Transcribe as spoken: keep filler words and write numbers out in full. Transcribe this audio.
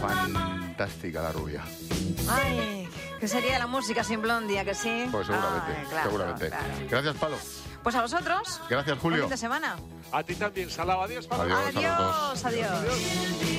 Fantástica la rubia. Ay, ¿qué sería la música sin Blondie, que sí? Pues seguramente, Ay, claro, seguramente. claro. Gracias, Palo. Pues a vosotros. Gracias, Julio. Buen fin de semana. A ti también, Salao. Adiós, Pablo. Adiós, a los dos. Adiós, adiós. Adiós.